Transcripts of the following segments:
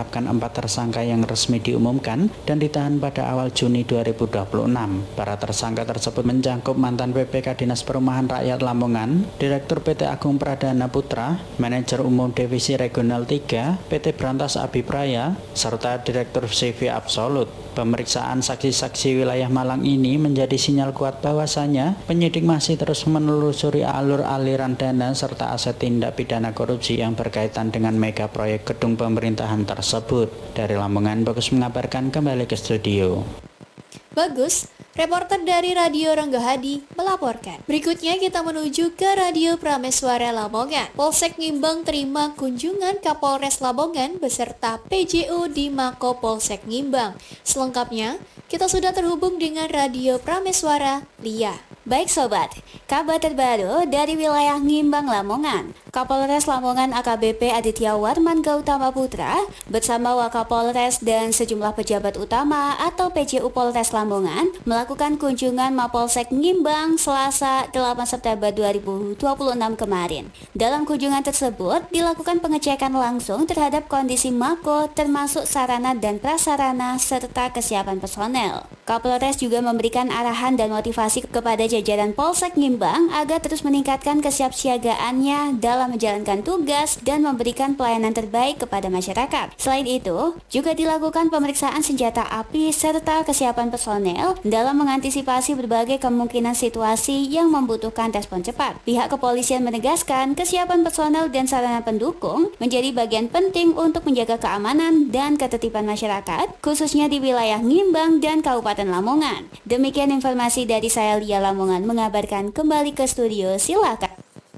menetapkan 4 tersangka yang resmi diumumkan dan ditahan pada awal Juni 2026. Para tersangka tersebut mencakup mantan PPK Dinas Perumahan Rakyat Lamongan, Direktur PT Agung Pradana Putra, Manajer Umum Divisi Regional 3, PT Brantas Abipraya, serta Direktur CV Absolut. Pemeriksaan saksi-saksi wilayah Malang ini menjadi sinyal kuat bahwasanya penyidik masih terus menelusuri alur aliran dana serta aset tindak pidana korupsi yang berkaitan dengan mega proyek gedung pemerintahan tersebut. Dari Lamongan, Bagus mengabarkan, kembali ke studio. Bagus, reporter dari Radio Rangga Hadi melaporkan. Berikutnya kita menuju ke Radio Prameswara Lamongan. Polsek Ngimbang terima kunjungan Kapolres Lamongan beserta PJU di Mako Polsek Ngimbang. Selengkapnya, kita sudah terhubung dengan Radio Prameswara, Lia. Baik sobat, kabar terbaru dari wilayah Ngimbang Lamongan. Kapolres Lamongan AKBP Aditya Warman Gautama Putra bersama Wakapolres dan sejumlah pejabat utama atau PJU Polres Lamongan melakukan kunjungan Mapolsek Ngimbang Selasa 8 September 2026 kemarin. Dalam kunjungan tersebut dilakukan pengecekan langsung terhadap kondisi Mako termasuk sarana dan prasarana serta kesiapan personel. Kapolres juga memberikan arahan dan motivasi kepada jajaran Polsek Ngimbang agar terus meningkatkan kesiapsiagaannya dalam menjalankan tugas dan memberikan pelayanan terbaik kepada masyarakat. Selain itu, juga dilakukan pemeriksaan senjata api serta kesiapan personel dalam mengantisipasi berbagai kemungkinan situasi yang membutuhkan respon cepat. Pihak kepolisian menegaskan kesiapan personel dan sarana pendukung menjadi bagian penting untuk menjaga keamanan dan ketertiban masyarakat, khususnya di wilayah Ngimbang dan Kabupaten Lamongan. Demikian informasi dari saya, Lia Lamongan, mengabarkan. Kembali ke studio, silakan.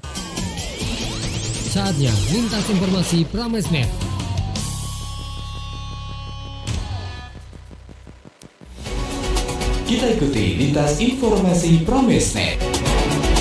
Saatnya lintas informasi Pramesnet. Kita ikuti lintas informasi Pramesnet.